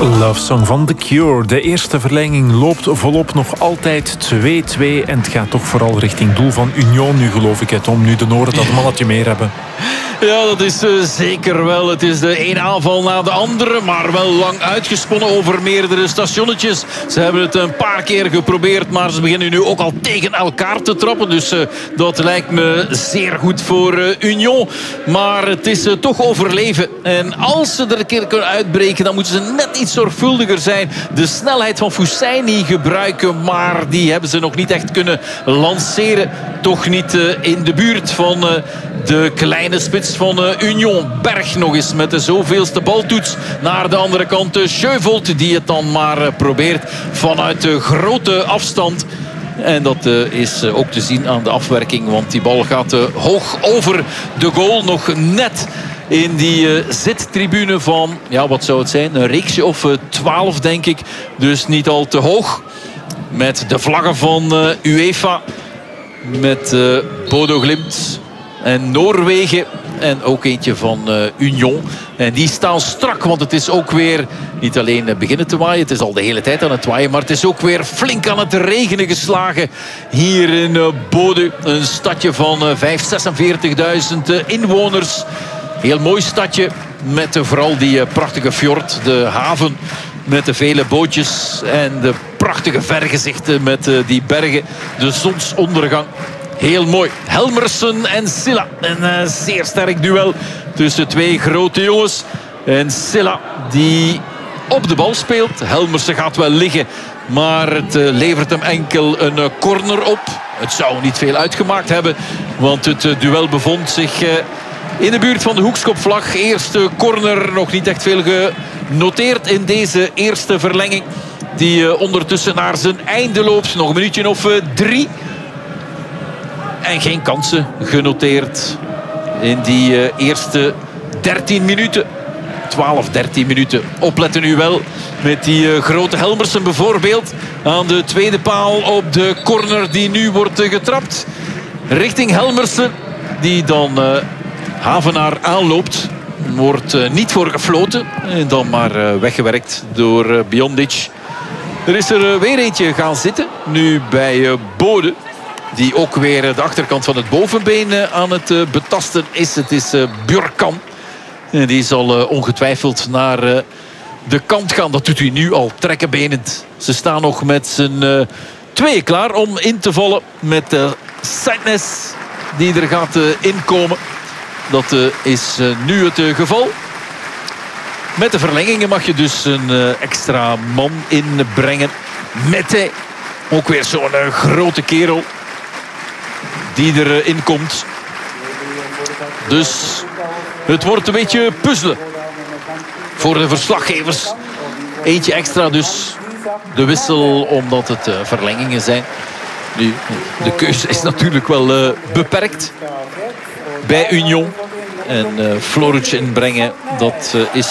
Love Song van The Cure. De eerste verlenging loopt volop nog altijd 2-2. En het gaat toch vooral richting doel van Union nu, geloof ik. Tom, nu de Noorden dat mannetje meer hebben. Ja, dat is zeker wel. Het is de ene aanval na de andere, maar wel lang uitgesponnen over meerdere stationnetjes. Ze hebben het een paar keer geprobeerd, maar ze beginnen nu ook al tegen elkaar te trappen. Dus dat lijkt me zeer goed voor Union. Maar het is toch overleven. En als ze er een keer kunnen uitbreken, dan moeten ze net iets zorgvuldiger zijn. De snelheid van Fousseyni gebruiken, maar die hebben ze nog niet echt kunnen lanceren. Toch niet in de buurt van de kleine spits van Union. Berg nog eens met de zoveelste baltoets naar de andere kant. Scheuvold die het dan maar probeert vanuit de grote afstand. En dat is ook te zien aan de afwerking, want die bal gaat hoog over de goal. Nog net in die zittribune van, ja, wat zou het zijn? Een reeksje of 12, denk ik. Dus niet al te hoog. Met de vlaggen van UEFA. Met Bodo Glimt en Noorwegen. En ook eentje van Union. En die staan strak, want het is ook weer niet alleen beginnen te waaien. Het is al de hele tijd aan het waaien. Maar het is ook weer flink aan het regenen geslagen. Hier in Bodø. Een stadje van 46.000 inwoners. Heel mooi stadje. Met vooral die prachtige fjord. De haven met de vele bootjes. En de prachtige vergezichten met die bergen. De zonsondergang. Heel mooi. Helmersen en Silla. Een zeer sterk duel tussen twee grote jongens. En Silla die op de bal speelt. Helmersen gaat wel liggen. Maar het levert hem enkel een corner op. Het zou niet veel uitgemaakt hebben. Want het duel bevond zich in de buurt van de hoekschopvlag. Eerste corner, nog niet echt veel genoteerd in deze eerste verlenging. Die ondertussen naar zijn einde loopt. Nog een minuutje of 3. En geen kansen genoteerd in die eerste 13 minuten. 12, 13 minuten. Opletten nu wel met die grote Helmersen bijvoorbeeld. Aan de tweede paal op de corner die nu wordt getrapt. Richting Helmersen. Die dan Havenaar aanloopt. Wordt niet voor gefloten. En dan maar weggewerkt door Biondic. Er is er weer eentje gaan zitten. Nu bij Bodø. Die ook weer de achterkant van het bovenbeen aan het betasten is. Het is Björkan. En die zal ongetwijfeld naar de kant gaan. Dat doet hij nu al trekkenbenend. Ze staan nog met z'n tweeën klaar om in te vallen. Met Saintnes die er gaat inkomen. Dat is nu het geval. Met de verlengingen mag je dus een extra man inbrengen. Mette. Ook weer zo'n grote kerel die erin komt. Dus het wordt een beetje puzzelen voor de verslaggevers. Eentje extra dus. De wissel omdat het verlengingen zijn. Nu, de keuze is natuurlijk wel beperkt bij Union. En Floric inbrengen, dat is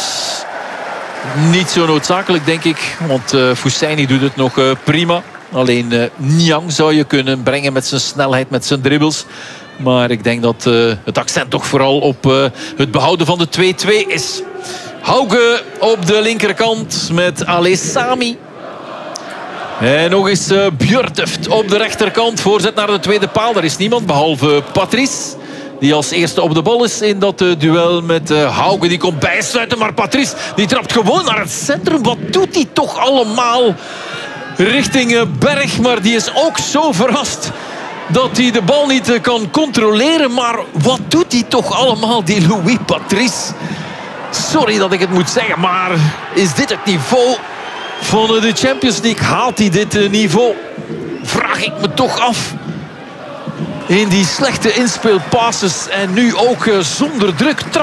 niet zo noodzakelijk, denk ik. Want Fousseyni doet het nog prima. Alleen Niang zou je kunnen brengen met zijn snelheid, met zijn dribbles. Maar ik denk dat het accent toch vooral op het behouden van de 2-2 is. Hauge op de linkerkant met Alessami. En nog eens Björtuft op de rechterkant. Voorzet naar de tweede paal. Daar is niemand behalve Patrice. Die als eerste op de bal is in dat duel met Hauge. Die komt bijsluiten, maar Patrice die trapt gewoon naar het centrum. Wat doet hij toch allemaal richting Berg? Maar die is ook zo verrast dat hij de bal niet kan controleren. Maar wat doet hij toch allemaal, die Louis Patrice? Sorry dat ik het moet zeggen, maar is dit het niveau van de Champions League? Haalt hij dit niveau? Vraag ik me toch af. In die slechte inspeelpasses en nu ook zonder druk.